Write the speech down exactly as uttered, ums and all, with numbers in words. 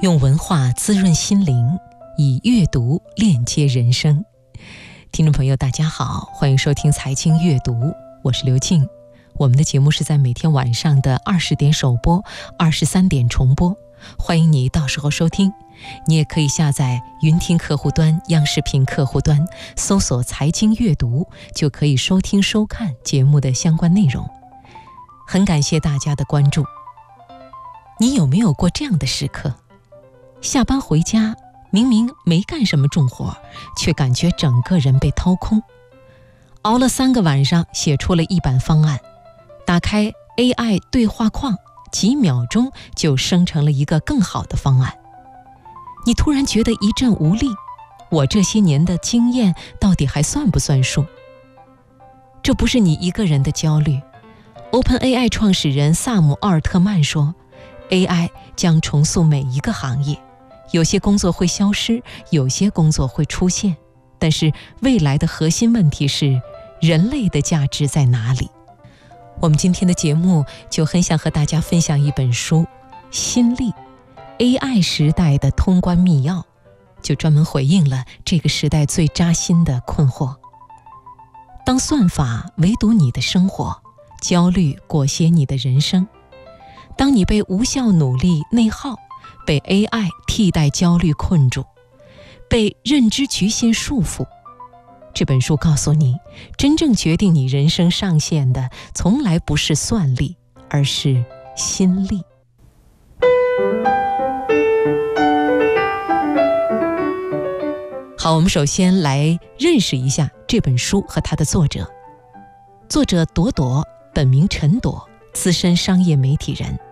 用文化滋润心灵，以阅读链接人生。听众朋友大家好，欢迎收听财经阅读，我是刘静。我们的节目是在每天晚上的二十点首播，二十三点重播，欢迎你到时候收听。你也可以下载云听客户端、央视频客户端，搜索财经阅读，就可以收听收看节目的相关内容。很感谢大家的关注。你有没有过这样的时刻？下班回家，明明没干什么重活，却感觉整个人被掏空。熬了三个晚上，写出了一版方案，打开 A I 对话框，几秒钟就生成了一个更好的方案。你突然觉得一阵无力，我这些年的经验到底还算不算数？这不是你一个人的焦虑。OpenAI 创始人萨姆·奥尔特曼说， A I 将重塑每一个行业，有些工作会消失，有些工作会出现，但是未来的核心问题是，人类的价值在哪里？我们今天的节目就很想和大家分享一本书《心力》， A I 时代的通关密钥，就专门回应了这个时代最扎心的困惑。当算法围堵你的生活，焦虑裹挟你的人生，当你被无效努力内耗，被 A I 替代焦虑困住，被认知局限束缚，这本书告诉你，真正决定你人生上限的从来不是算力，而是心力。好，我们首先来认识一下这本书和它的作者。作者朵朵，本名陈朵，资深商业媒体人。